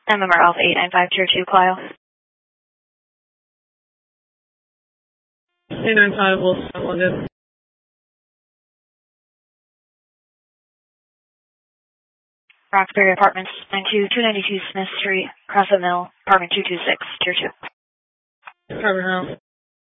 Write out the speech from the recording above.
MMR Alpha 895 Tier 2, Clio. 895 will stop on this. Roxbury Apartments, 292 Smith Street, Crescent Mill, Apartment 226, Tier 2. Cover house.